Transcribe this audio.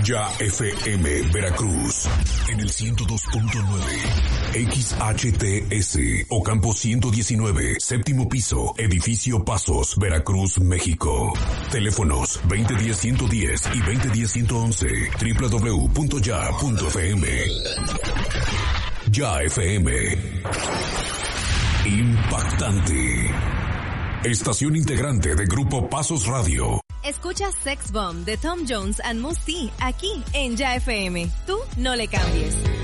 Ya FM Veracruz en el 102.9 XHTS Ocampo 119, séptimo piso, edificio Pasos, Veracruz, México. Teléfonos 2010-110 y 2010-111, www.ya.fm. Ya FM. Impactante. Estación integrante de Grupo Pasos Radio. Escucha Sex Bomb de Tom Jones and Mos T aquí en Ya FM. Tú no le cambies.